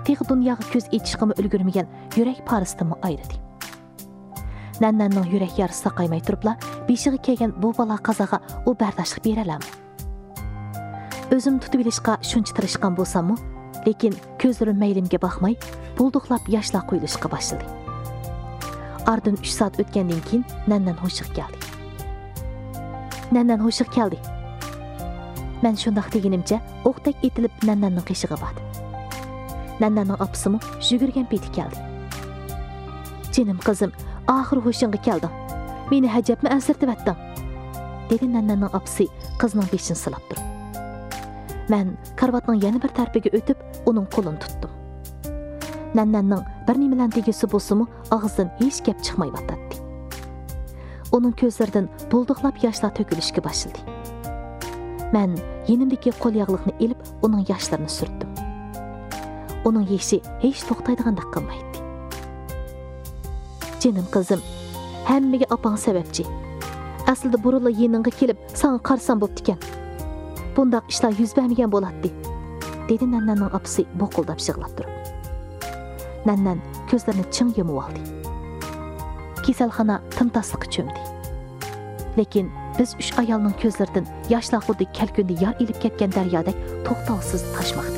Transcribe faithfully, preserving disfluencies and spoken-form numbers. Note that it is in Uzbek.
teği dunyoga ko'z echishqimi ulgurmagan yurak parisidan ayrıldı. Nannanning yurak yarisi saqaymay turibla, beshiga kelgan bu balo qazaga u bardoshlik bera olami? O'zim tutib olishga shuncha tirishgan bo'lsam-mu, lekin ko'zlarim maylimga baxmay, bulduqlab yoshlar quyilishga boshladi. Ardın uch soat o'tgandan keyin Nannan hushiga keldi. Nannan hushiga keldi. Men shundoq deganimcha, o'qdek etilib Nannanning qishig'iga bordi. Nannanning opasimi yugurgan peti keldi. "Jinim qizim, oxir hushingga kelding. Meni hajabmi ansirtibetding?" dedi Nannanning opasi qizning beshini silab turib. Men karvatning yana bir tarafiga o'tib, uning qo'lini tutdim. Nannanning bir nimalan degisi bo'lsa-mu, og'zidan hech gap chiqmay vatadi. Uning ko'zlaridan bulduqlab yoshlar to'kilishga boshladi. Men yenimdagi qo'l yog'liqni elib, uning yoshlarini surtdim. Uning yeshi hech to'xtaydigandek qilmaydi. "Jinim qizim, hammaga opang sababchi. Aslida burunla yeningga kelib, sana qarsam bo'pti ekan. Bundaq ishlar yuz bermagan bo'ladi", dedi Nannanning opasi boqildab yig'lab turib. Nannan ko'zlarini ching yumib oldi. Kasalxona timtasliqqa cho'mdi. Lekin biz uch ayolning ko'zlaridan yoshlar xuddi kalkunda yor ilib ketgan daryodek to'xtovsiz toshmoqda.